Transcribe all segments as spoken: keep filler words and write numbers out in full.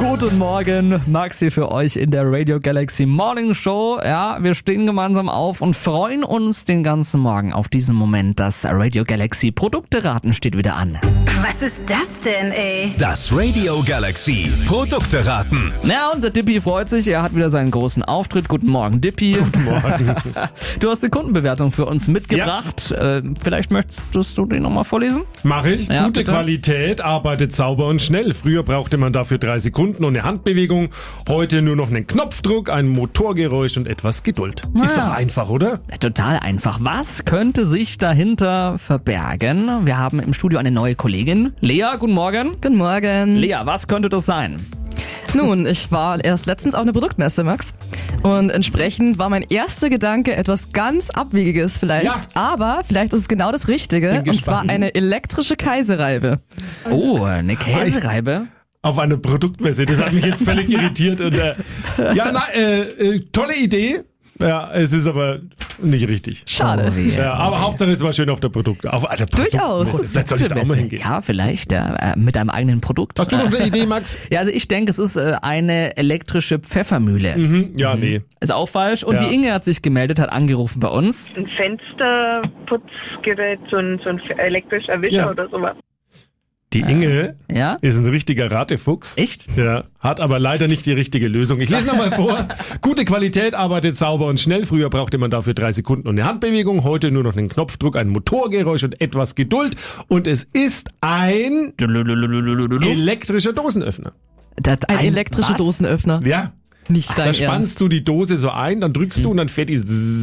Guten Morgen, Max hier für euch in der Radio Galaxy Morning Show. Ja, wir stehen gemeinsam auf und freuen uns den ganzen Morgen auf diesen Moment. Das Radio Galaxy Produkte-Raten steht wieder an. Was ist das denn, ey? Das Radio Galaxy Produkte-Raten. Ja, und der Dippy freut sich, er hat wieder seinen großen Auftritt. Guten Morgen, Dippy. Guten Morgen. Du hast eine Kundenbewertung für uns mitgebracht. Ja. Äh, vielleicht möchtest du die nochmal vorlesen? Mache ich. Ja, Gute bitte. Qualität, arbeitet sauber und schnell. Früher brauchte man dafür drei Sekunden und eine Handbewegung. Heute nur noch einen Knopfdruck, ein Motorgeräusch und etwas Geduld. Na Ist ja. doch einfach, oder? Ja, total einfach. Was könnte sich dahinter verbergen? Wir haben im Studio eine neue Kollegin. Lea, guten Morgen. Guten Morgen. Lea, was könnte das sein? Nun, ich war erst letztens auf einer Produktmesse, Max. Und entsprechend war mein erster Gedanke etwas ganz Abwegiges vielleicht. Ja. Aber vielleicht ist es genau das Richtige. Bin Und zwar gespannt. eine elektrische Käsereibe. Oh, eine Käsereibe. Auf einer Produktmesse. Das hat mich jetzt völlig irritiert. Und, äh, ja, na, äh, äh, tolle Idee. Ja, es ist aber nicht richtig. Schade. Oh, weh. Ja, aber Hauptsache es war schön auf der Produkt. Auf einer Durchaus. Produktmesse. Vielleicht soll ich da auch mal hingehen. Ja, vielleicht ja, äh, mit einem eigenen Produkt. Hast du noch eine Idee, Max? Ja, also ich denke, es ist äh, eine elektrische Pfeffermühle. Mhm. Ja, nee. Ist auch falsch. Und Ja. die Inge hat sich gemeldet, hat angerufen bei uns. Ein Fensterputzgerät, so ein, so ein elektrischer Erwischer Ja. oder sowas. Die Inge Ja? ist ein richtiger Ratefuchs. Echt? Ja, hat aber leider nicht die richtige Lösung. Ich lese nochmal vor. Gute Qualität, arbeitet sauber und schnell. Früher brauchte man dafür drei Sekunden und eine Handbewegung. Heute nur noch einen Knopfdruck, ein Motorgeräusch und etwas Geduld. Und es ist ein elektrischer Dosenöffner. Das Ein elektrischer was? Dosenöffner. Ja. Nicht Da dein spannst Ernst. du die Dose so ein, dann drückst du und dann fährt die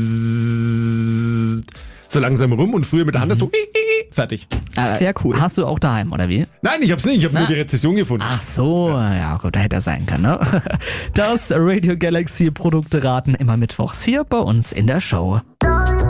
so langsam rum und früher mit der Hand hast du fertig. Äh, Sehr cool. Hast du auch daheim, oder wie? Nein, ich hab's nicht. Ich habe nur die Rezession gefunden. Ach so, ja gut, da hätte er sein können, ne? Das Radio Galaxy Produkte raten immer mittwochs hier bei uns in der Show.